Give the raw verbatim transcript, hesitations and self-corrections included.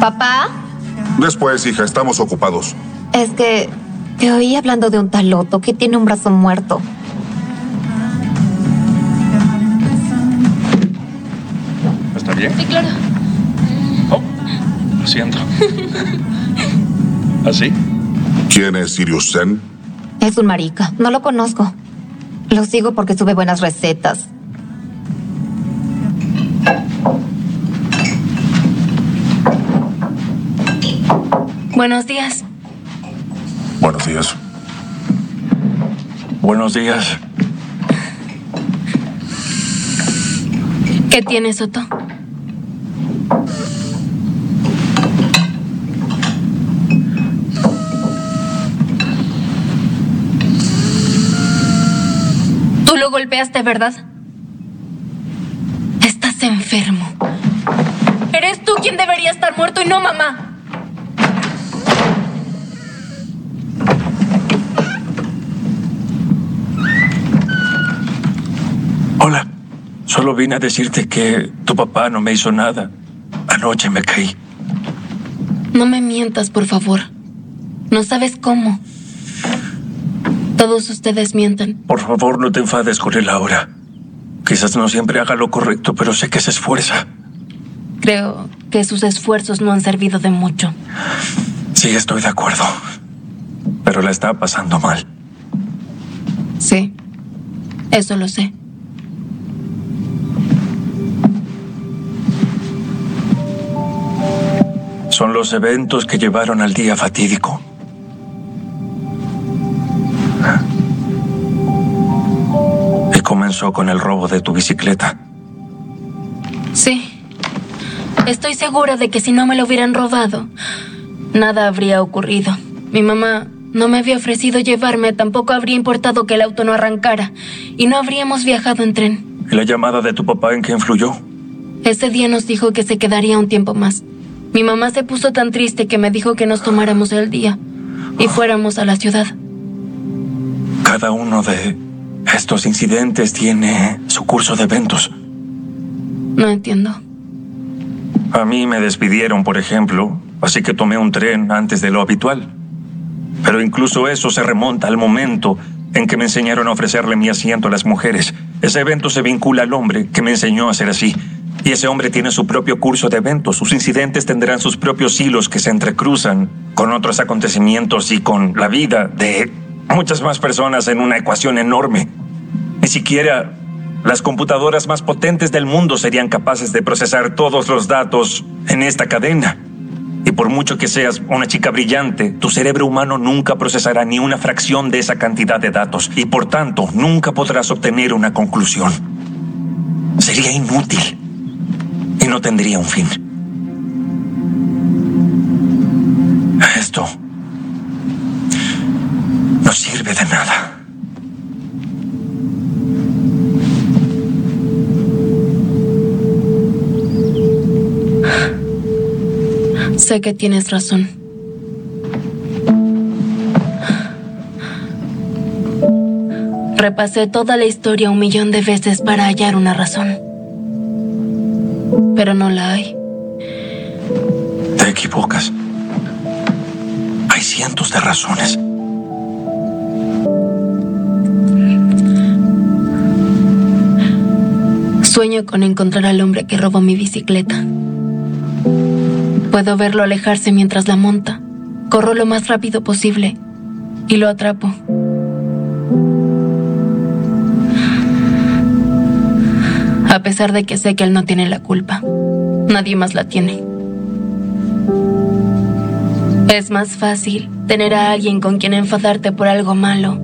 ¿Papá? Después, hija, estamos ocupados. Es que te oí hablando de un tal Otto que tiene un brazo muerto. ¿Está bien? Sí, claro. Oh, lo siento. ¿Así? ¿Quién es Sirius Zen? Es un marica. No lo conozco. Lo sigo porque sube buenas recetas. Buenos días. Buenos días. Buenos días. ¿Qué tienes, Otto? Tú lo golpeaste, ¿verdad? Estás enfermo. Eres tú quien debería estar muerto y no mamá. Hola. Solo vine a decirte que tu papá no me hizo nada. Anoche me caí. No me mientas, por favor. No sabes cómo. Todos ustedes mienten. Por favor, no te enfades con él ahora. Quizás no siempre haga lo correcto, pero sé que se esfuerza. Creo que sus esfuerzos no han servido de mucho. Sí, estoy de acuerdo. Pero la está pasando mal. Sí, eso lo sé. Son los eventos que llevaron al día fatídico. Y comenzó con el robo de tu bicicleta. Sí. Estoy segura de que si no me lo hubieran robado, nada habría ocurrido. Mi mamá no me había ofrecido llevarme, tampoco habría importado que el auto no arrancara y no habríamos viajado en tren. ¿Y la llamada de tu papá en qué influyó? Ese día nos dijo que se quedaría un tiempo más. Mi mamá se puso tan triste que me dijo que nos tomáramos el día y fuéramos a la ciudad. Cada uno de estos incidentes tiene su curso de eventos. No entiendo. A mí me despidieron, por ejemplo, así que tomé un tren antes de lo habitual. Pero incluso eso se remonta al momento en que me enseñaron a ofrecerle mi asiento a las mujeres. Ese evento se vincula al hombre que me enseñó a ser así. Y ese hombre tiene su propio curso de eventos. Sus incidentes tendrán sus propios hilos que se entrecruzan con otros acontecimientos y con la vida de muchas más personas en una ecuación enorme. Ni siquiera las computadoras más potentes del mundo serían capaces de procesar todos los datos en esta cadena. Y por mucho que seas una chica brillante, tu cerebro humano nunca procesará ni una fracción de esa cantidad de datos. Y por tanto, nunca podrás obtener una conclusión. Sería inútil. Y no tendría un fin. Esto no sirve de nada. Sé que tienes razón. Repasé toda la historia un millón de veces para hallar una razón. Pero no la hay. Te equivocas. Hay cientos de razones. Sueño con encontrar al hombre que robó mi bicicleta. Puedo verlo alejarse mientras la monta. Corro lo más rápido posible y lo atrapo. A pesar de que sé que él no tiene la culpa. Nadie más la tiene. Es más fácil tener a alguien con quien enfadarte por algo malo